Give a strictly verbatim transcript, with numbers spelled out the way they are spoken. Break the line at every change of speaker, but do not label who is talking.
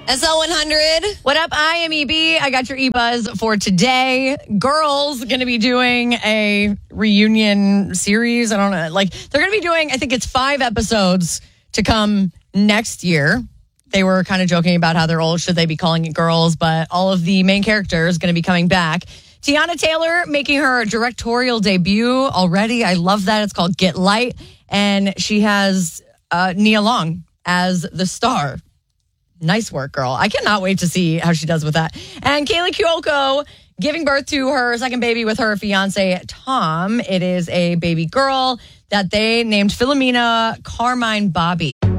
S L one hundred.
What up? I am E B. I got your E-Buzz for today. Girls going to be doing a reunion series. I don't know. Like, they're going to be doing, I think it's five episodes to come next year. They were kind of joking about how they're old. Should they be calling it Girls? But all of the main characters going to be coming back. Tiana Taylor making her directorial debut already. I love that. It's called Get Light. And she has uh, Nia Long as the star. Nice work, girl. I cannot wait to see how she does with that. And Kaylee Cuoco giving birth to her second baby with her fiance, Tom. It is a baby girl that they named Philomena Carmine Bobby.